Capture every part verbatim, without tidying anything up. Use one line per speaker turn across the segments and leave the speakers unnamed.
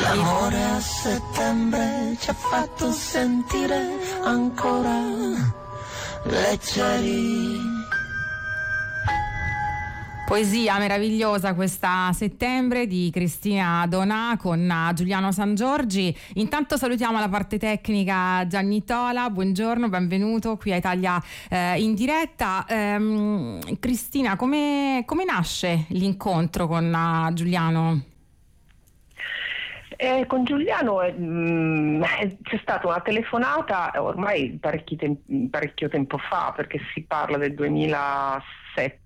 L'amore a settembre ci ha fatto sentire ancora leggeri.
Poesia meravigliosa questa Settembre di Cristina Donà con Giuliano Sangiorgi. Intanto salutiamo la parte tecnica Gianni Tola, buongiorno, benvenuto qui a Italia eh, in diretta. Ehm, Cristina, come, come nasce l'incontro con uh, Giuliano?
Eh, con Giuliano eh, mh, c'è stata una telefonata ormai parecchi tem- parecchio tempo fa, perché si parla del duemilasette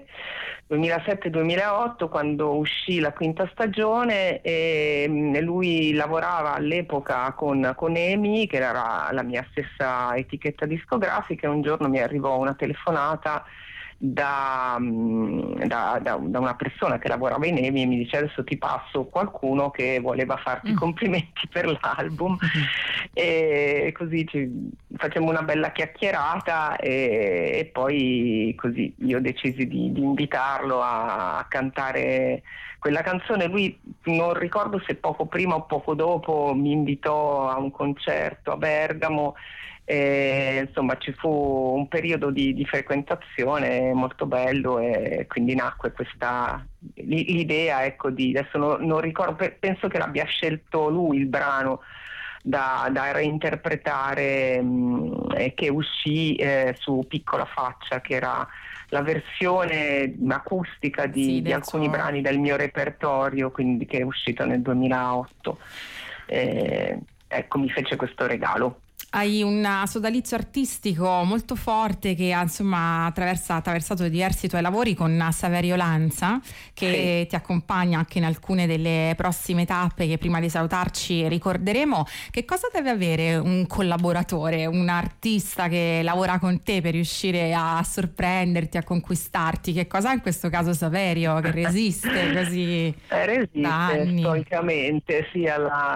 duemilasette-duemilaotto, quando uscì la quinta stagione, e mh, lui lavorava all'epoca con, con EMI, che era la mia stessa etichetta discografica, e un giorno mi arrivò una telefonata Da, da, da, da una persona che lavorava in EMI e mi dice: adesso ti passo qualcuno che voleva farti mm. complimenti per l'album. Mm-hmm. E così ci facciamo una bella chiacchierata, e, e poi così io decisi di, di invitarlo a, a cantare quella canzone. Lui, non ricordo se poco prima o poco dopo, mi invitò a un concerto a Bergamo. E, insomma, ci fu un periodo di, di frequentazione molto bello, e quindi nacque questa l'idea, ecco, di adesso non, non ricordo, penso che l'abbia scelto lui il brano da, da reinterpretare, mh, e che uscì eh, su Piccola Faccia, che era la versione acustica di,
sì,
di alcuni
suo...
brani del mio repertorio, quindi, che è uscito nel duemilaotto. Eh, ecco, mi fece questo regalo.
Hai un sodalizio artistico molto forte che ha, insomma, attraversa, attraversato diversi tuoi lavori con Saverio Lanza, che sì. ti accompagna anche in alcune delle prossime tappe che prima di salutarci ricorderemo. Che cosa deve avere un collaboratore, un artista che lavora con te per riuscire a sorprenderti, a conquistarti? Che cosa ha in questo caso Saverio, che resiste così
eh, resiste
da anni?
Stoicamente sia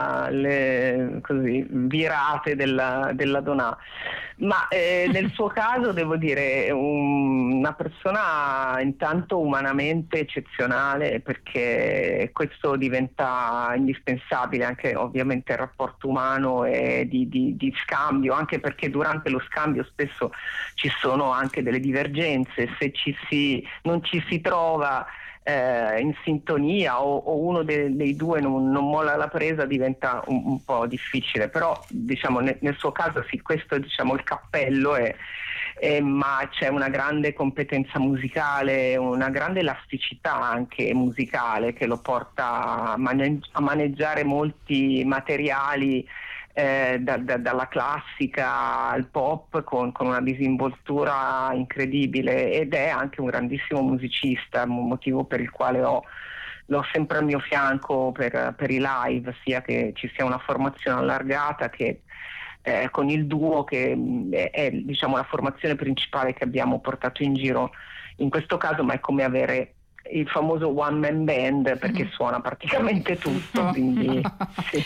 alle così virate della della Donà, ma eh, nel suo caso devo dire un, una persona intanto umanamente eccezionale, perché questo diventa indispensabile anche ovviamente il rapporto umano e di, di, di scambio, anche perché durante lo scambio spesso ci sono anche delle divergenze, se ci si, non ci si trova Eh, in sintonia o, o uno de, dei due non, non molla la presa, diventa un, un po' difficile. Però diciamo nel, nel suo caso sì, questo è, diciamo, il cappello, è, è, ma c'è una grande competenza musicale, una grande elasticità anche musicale, che lo porta a, maneg- a maneggiare molti materiali, Eh, da, da, dalla classica al pop, con, con una disinvoltura incredibile, ed è anche un grandissimo musicista, un motivo per il quale ho, l'ho sempre al mio fianco per, per i live, sia che ci sia una formazione allargata che eh, con il duo, che è, è diciamo la formazione principale che abbiamo portato in giro in questo caso, ma è come avere il famoso one man band, perché mm. suona praticamente tutto, quindi sì.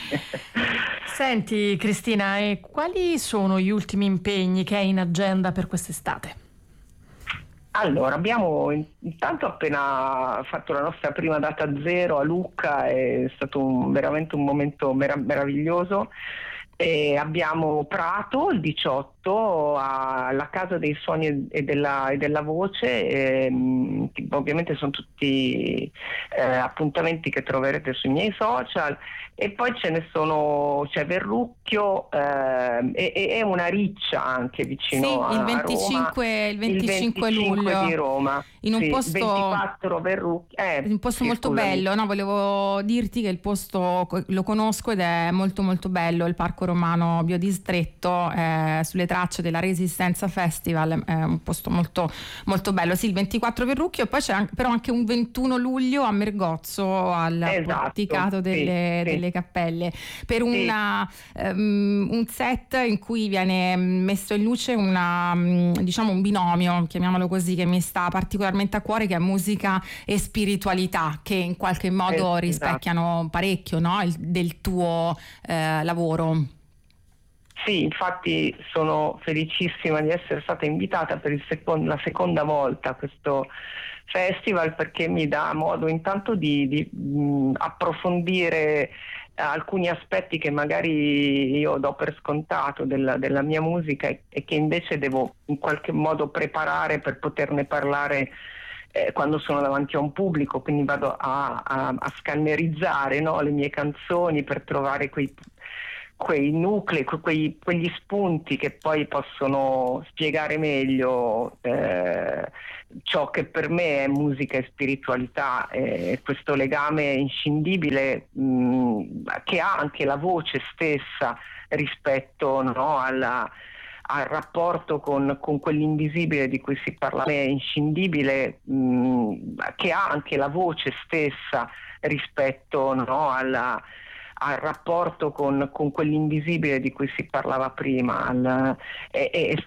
Senti Cristina, e quali sono gli ultimi impegni che hai in agenda per quest'estate?
Allora, abbiamo intanto appena fatto la nostra prima data zero a Lucca, è stato un, veramente un momento merav- meraviglioso. E abbiamo Prato il diciotto alla Casa dei Suoni e della, e della Voce, e, mh, ovviamente sono tutti eh, appuntamenti che troverete sui miei social, e poi ce ne sono, c'è Verrucchio eh, e, e una riccia anche vicino
sì,
a,
il venticinque,
a Roma,
il venticinque luglio
di Roma,
in un
sì,
posto
ventiquattro Verrucchio, eh,
un posto
sì,
molto
scusami.
bello, no? Volevo dirti che il posto lo conosco ed è molto molto bello, il Parco Romano Biodistretto, eh, sulle tracce della Resistenza Festival, è un posto molto molto bello. Sì, il ventiquattro Verrucchio, e poi c'è anche, però anche un ventuno luglio a Mergozzo, al
Esatto,
Porticato delle,
sì, sì.
delle Cappelle, per
Sì.
una, um, un set in cui viene messo in luce una, um, diciamo un binomio, chiamiamolo così, che mi sta particolarmente a cuore, che è musica e spiritualità, che in qualche modo
esatto.
rispecchiano parecchio, no? il, del tuo eh, lavoro.
Sì, infatti sono felicissima di essere stata invitata per il second- la seconda volta a questo festival, perché mi dà modo intanto di, di mh, approfondire alcuni aspetti che magari io do per scontato della, della mia musica e, e che invece devo in qualche modo preparare per poterne parlare eh, quando sono davanti a un pubblico, quindi vado a, a, a scannerizzare, no, le mie canzoni per trovare quei, quei nuclei, quei, quegli spunti che poi possono spiegare meglio eh, ciò che per me è musica e spiritualità, eh, questo legame inscindibile mh, che ha anche la voce stessa rispetto, no, alla, al rapporto con, con quell'invisibile di cui si parla, è inscindibile, mh, che ha anche la voce stessa rispetto, no, alla al rapporto con, con quell'invisibile di cui si parlava prima, al, e, e